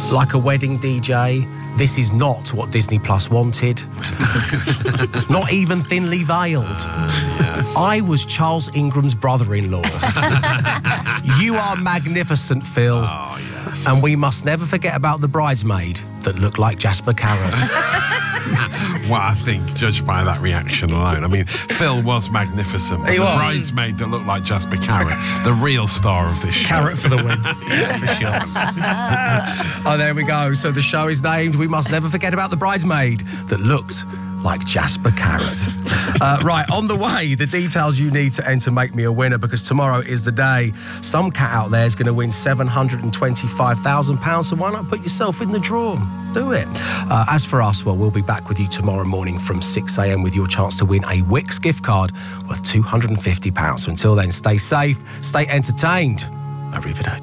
yes. Like a wedding DJ, this is not what Disney Plus wanted. Not even thinly veiled. Yes. I was Charles Ingram's brother-in-law. You are magnificent, Phil. Oh, yes. And we must never forget about the bridesmaid that looked like Jasper Carrot. Well, I think, judged by that reaction alone, I mean, Phil was magnificent. But He the was. bridesmaid that looked like Jasper Carrot, the real star of this show. Carrot for the win. Yeah, for sure. Oh, there we go. So the show is named We Must Never Forget About the Bridesmaid that looked like Jasper Carrot. Right, on the way, the details you need to enter Make Me a Winner, because tomorrow is the day. Some cat out there is going to win £725,000, so why not put yourself in the draw? Do it. As for us, well, we'll be back with you tomorrow morning from 6 a.m. with your chance to win a Wix gift card worth £250. So until then, stay safe, stay entertained. Arrivederci.